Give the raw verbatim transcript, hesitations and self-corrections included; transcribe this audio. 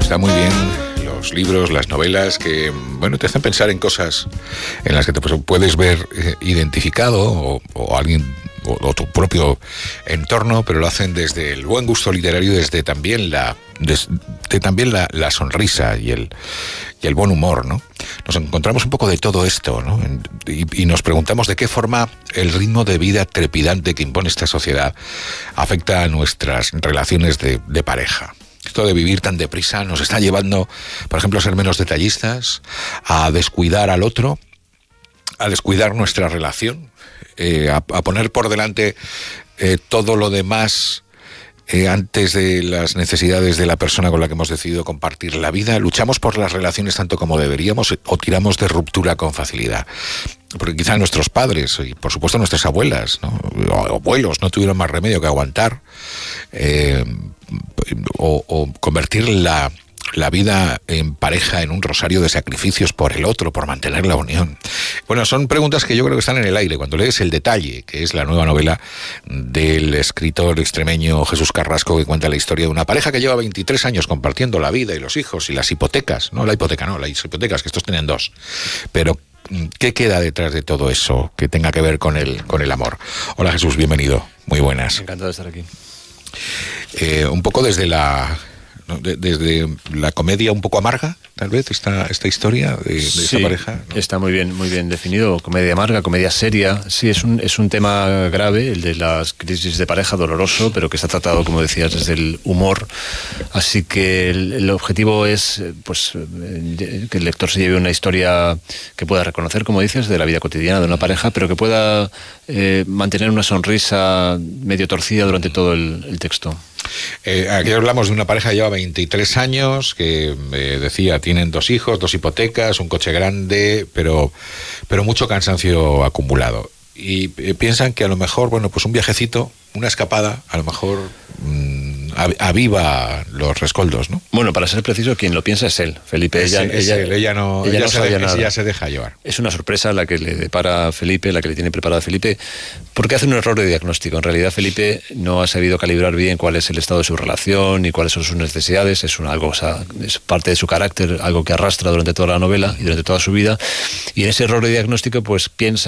está muy bien los libros, las novelas que, bueno, te hacen pensar en cosas en las que te puedes ver eh, identificado o, o alguien o, o tu propio entorno, pero lo hacen desde el buen gusto literario, desde también la desde también la, la sonrisa y el y el buen humor, ¿no? Nos encontramos un poco de todo esto, ¿no? Y, y nos preguntamos de qué forma el ritmo de vida trepidante que impone esta sociedad afecta a nuestras relaciones de, de pareja. Esto de vivir tan deprisa nos está llevando, por ejemplo, a ser menos detallistas, a descuidar al otro, a descuidar nuestra relación, eh, a, a poner por delante eh, todo lo demás eh, antes de las necesidades de la persona con la que hemos decidido compartir la vida. Luchamos por las relaciones tanto como deberíamos o tiramos de ruptura con facilidad. Porque quizá nuestros padres y por supuesto nuestras abuelas, ¿no? O abuelos no tuvieron más remedio que aguantar eh, o, o convertir la, la vida en pareja en un rosario de sacrificios por el otro, por mantener la unión. Bueno, son preguntas que yo creo que están en el aire cuando lees El Detalle, que es la nueva novela del escritor extremeño Jesús Carrasco, que cuenta la historia de una pareja que lleva veintitrés años compartiendo la vida y los hijos y las hipotecas, no la hipoteca, no, las hipotecas, que estos tienen dos, pero ¿qué queda detrás de todo eso que tenga que ver con el, con el amor? Hola Jesús, bienvenido, muy buenas. Encantado de estar aquí. Eh, un poco desde la, ¿no? de, desde la comedia un poco amarga, tal vez, esta, esta historia de, de sí, esta pareja, ¿no? Está muy bien, muy bien definido, comedia amarga, comedia seria. Sí, es un, es un tema grave, el de las crisis de pareja, doloroso, pero que está tratado, como decías, desde el humor. Así que el, el objetivo es pues que el lector se lleve una historia que pueda reconocer, como dices, de la vida cotidiana de una pareja, pero que pueda eh, mantener una sonrisa medio torcida durante todo el, el texto. Eh, aquí hablamos de una pareja que lleva veintitrés años, que eh, decía, tienen dos hijos, dos hipotecas, un coche grande, pero, pero mucho cansancio acumulado. Y eh, piensan que a lo mejor, bueno, pues un viajecito, una escapada, a lo mejor mmm, aviva los rescoldos, ¿no? Bueno, para ser preciso, quien lo piensa es él, Felipe. Es, ella, es ella, él, ella no, ella ella no se sabía deja, nada. Ella se deja llevar. Es una sorpresa la que le depara a Felipe, la que le tiene preparada a Felipe, porque hace un error de diagnóstico. En realidad, Felipe no ha sabido calibrar bien cuál es el estado de su relación y cuáles son sus necesidades. Es un, algo, o sea, es parte de su carácter, algo que arrastra durante toda la novela y durante toda su vida. Y en ese error de diagnóstico, pues piensa